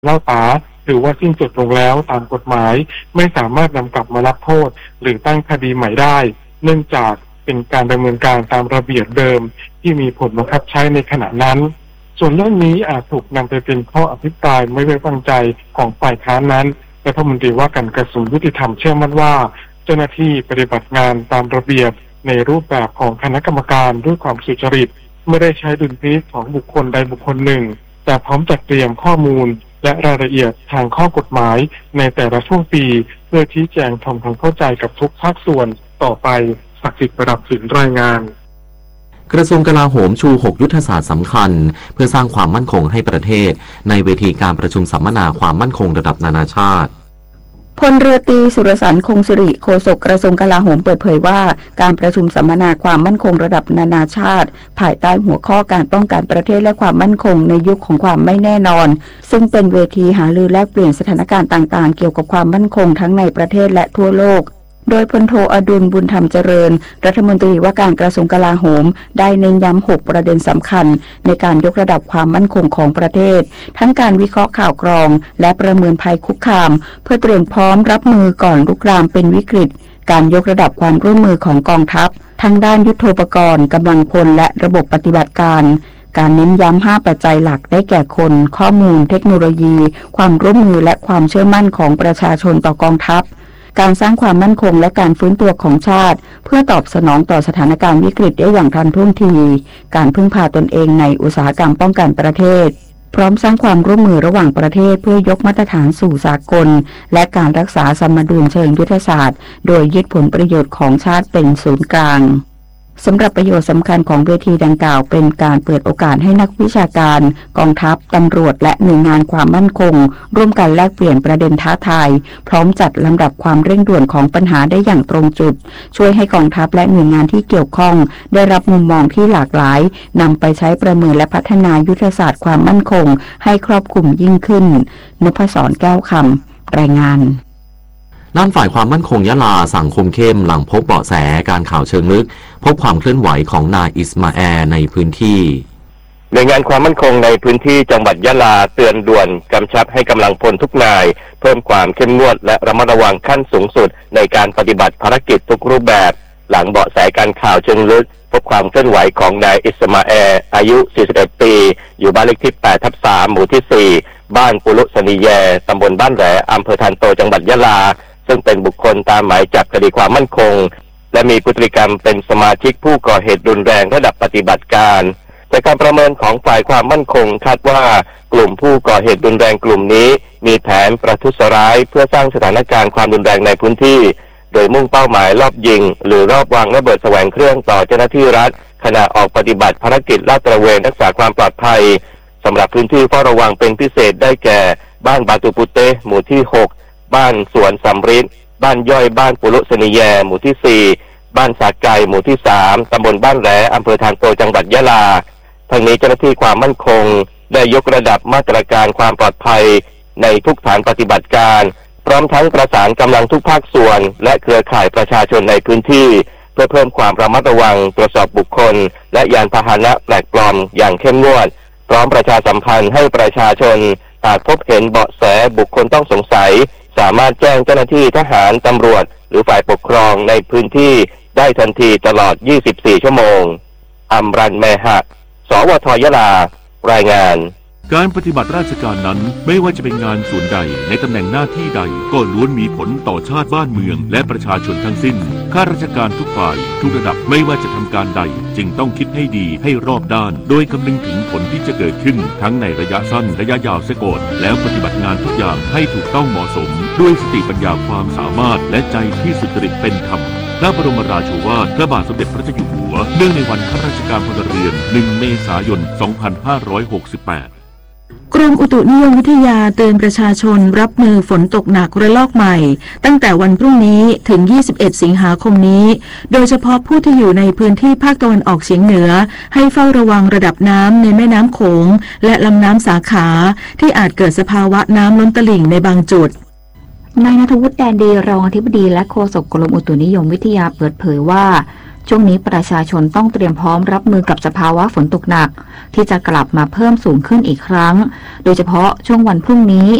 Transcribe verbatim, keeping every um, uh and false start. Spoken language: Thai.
เล่าตาหรือว่าสิ้นสุดลงแล้วตามกฎหมายไม่สามารถนำกลับมารับโทษหรือตั้งคดีใหม่ได้เนื่องจากเป็นการดำเนินการตามระเบียบเดิมที่มีผลบังคับใช้ในขณะนั้นส่วนเรื่องนี้อาจถูกนำไปเป็นข้ออภิปรายไม่ไว้วางใจของฝ่ายค้านนั้นรัฐมนตรีว่าการกระทรวงยุติธรรมเชื่อมั่นว่าเจ้าหน้าที่ปฏิบัติงานตามระเบียบในรูปแบบของคณะกรรมการด้วยความสุจริตไม่ได้ใช้ดุลพินิจของบุคคลใดบุคคลหนึ่งแต่พร้อมจัดเตรียมข้อมูลและรายละเอียดทางข้อกฎหมายในแต่ละช่วงปีเพื่อชี้แจงทำความเข้าใจกับทุกภาคส่วนต่อไปศักดิ์สิทธิ์ประดับสินรายงานกระทรวงกลาโหมชูหกยุทธศาสตร์สำคัญเพื่อสร้างความมั่นคงให้ประเทศในเวทีการประชุมสัมมนาความมั่นคงระดับนานาชาติพลเรือตรีสุรสันต์คงสิริโฆษกกระทรวงกลาโหมเปิดเผยว่าการประชุมสัมมนาความมั่นคงระดับนานาชาติภายใต้หัวข้อการป้องกันประเทศและความมั่นคงในยุคของความไม่แน่นอนซึ่งเป็นเวทีหารือแลกเปลี่ยนสถานการณ์ต่างๆเกี่ยวกับความมั่นคงทั้งในประเทศและทั่วโลกโดยพลโทอดุลบุญธรรมเจริญรัฐมนตรีว่าการกระทรวงกลาโหมได้เน้นย้ำหกประเด็นสำคัญในการยกระดับความมั่นคงของประเทศทั้งการวิเคราะห์ข่าวกรองและประเมินภัยคุกคามเพื่อเตรียมพร้อมรับมือก่อนลุกลามเป็นวิกฤตการยกระดับความร่วมมือของกองทัพทั้งด้านยุทโธปกรณ์กำลังพลและระบบปฏิบัติการการเน้นย้ำห้าปัจจัยหลักได้แก่คนข้อมูลเทคโนโลยีความร่วมมือและความเชื่อมั่นของประชาชนต่อกองทัพการสร้างความมั่นคงและการฟื้นตัวของชาติเพื่อตอบสนองต่อสถานการณ์วิกฤตได้อย่างทันท่วงทีการพึ่งพาตนเองในอุตสาหกรรมป้องกันประเทศพร้อมสร้างความร่วมมือระหว่างประเทศเพื่อยกมาตรฐานสู่สากลและการรักษาสมดุลเชิงยุทธศาสตร์โดยยึดผลประโยชน์ของชาติเป็นศูนย์กลางสำหรับประโยชน์สำคัญของเวทีดังกล่าวเป็นการเปิดโอกาสให้นักวิชาการกองทัพตำรวจและหน่วยงานความมั่นคงร่วมกันแลกเปลี่ยนประเด็นท้าทายพร้อมจัดลำดับความเร่งด่วนของปัญหาได้อย่างตรงจุดช่วยให้กองทัพและหน่วยงานที่เกี่ยวข้องได้รับมุมมองที่หลากหลายนำไปใช้ประเมินและพัฒนายุทธศาสตร์ความมั่นคงให้ครอบคลุมยิ่งขึ้นนพศรแก้วคำรายงานด้านฝ่ายความมั่นคงยะลาสั่งคุมเข้มหลังพบเบาะแสการข่าวเชิงลึกพบความเคลื่อนไหวของนายอิสมาแอร์ในพื้นที่หน่วยงานความมั่นคงในพื้นที่จังหวัดยะลาเตือนด่วนกำชับให้กำลังพลทุกนายเพิ่มความเข้มงวดและระมัดระวังขั้นสูงสุดในการปฏิบัติภารกิจทุกรูปแบบหลังเบาะแสการข่าวเชิงลึกพบความเคลื่อนไหวของนายอิสมาแอร์อายุสี่สิบเอ็ดปีอยู่บ้านเลขที่แปดทับสามหมู่ที่สี่บ้านปุรุสนีแยตำบลบ้านแหลอำเภอทันโตจังหวัดยะลาซึ่งเป็นบุคคลตามหมายจับคดีความมั่นคงและมีพฤติกรรมเป็นสมาชิกผู้ก่อเหตุรุนแรงระดับปฏิบัติการจากการประเมินของฝ่ายความมั่นคงคาดว่ากลุ่มผู้ก่อเหตุรุนแรงกลุ่มนี้มีแผนประทุษร้ายเพื่อสร้างสถานการณ์ความรุนแรงในพื้นที่โดยมุ่งเป้าหมายรอบยิงหรือรอบวางระเบิดแสวงเครื่องต่อเจ้าหน้าที่รัฐขณะออกปฏิบัติภารกิจลาดตระเวนรักษาความปลอดภัยสำหรับพื้นที่เฝ้าระวังเป็นพิเศษได้แก่บ้านบาตูปุเตหมู่ที่หกบ้านสวนสำริดบ้านย่อยบ้านปุรุสนีแยหมู่ที่สี่บ้านสาไก่หมู่ที่สามตำบลบ้านแหลอำเภอทางโตจังหวัดยะลาทางนี้เจ้าหน้าที่ความมั่นคงได้ยกระดับมาตรการความปลอดภัยในทุกฐานปฏิบัติการพร้อมทั้งประสานกำลังทุกภาคส่วนและเครือข่ายประชาชนในพื้นที่เพื่อเพิ่มความระมัดระวังตรวจสอบบุคคลและยานพาหนะแปลกปลอมอย่างเข้มงวดพร้อมประชาสัมพันธ์ให้ประชาชนหากพบเห็นเบาะแสบุคคลต้องสงสัยสามารถแจ้งเจ้าหน้าที่ทหารตำรวจหรือฝ่ายปกครองในพื้นที่ได้ทันทีตลอดยี่สิบสี่ชั่วโมงอัมรันแมหะสวทยะลารายงานการปฏิบัติราชการนั้นไม่ว่าจะเป็นงานส่วนใดในตำแหน่งหน้าที่ใดก็ล้วนมีผลต่อชาติบ้านเมืองและประชาชนทั้งสิ้นข้าราชการทุกฝ่ายทุกระดับไม่ว่าจะทำการใดจึงต้องคิดให้ดีให้รอบด้านโดยคำนึงถึงผลที่จะเกิดขึ้นทั้งในระยะสั้นระยะยาวเสียก่อนแล้วปฏิบัติงานทุกอย่างให้ถูกต้องเหมาะสมด้วยสติปัญญาความสามารถและใจที่สุจริตเป็นธรรมพระบรมราโชวาทพระบาทสมเด็จพระเจ้าอยู่หัวเนื่องในวันข้าราชการพลเรือนหนึ่งเมษายนสองพันห้าร้อยหกสิบแปดกรมอุตุนิยมวิทยาเตือนประชาชนรับมือฝนตกหนักระลอกใหม่ตั้งแต่วันพรุ่งนี้ถึงยี่สิบเอ็ดสิงหาคมนี้โดยเฉพาะผู้ที่อยู่ในพื้นที่ภาคตะวันออกเฉียงเหนือให้เฝ้าระวังระดับน้ำในแม่น้ำโขงและลำน้ำสาขาที่อาจเกิดสภาวะน้ำล้นตลิ่งในบางจุดนายณัฐวุฒิแดนดีรองอธิบดีและโฆษกกรมอุตุนิยมวิทยาเปิดเผยว่าช่วงนี้ประชาชนต้องเตรียมพร้อมรับมือกับสภาวะฝนตกหนักที่จะกลับมาเพิ่มสูงขึ้นอีกครั้งโดยเฉพาะช่วงวันพรุ่งนี้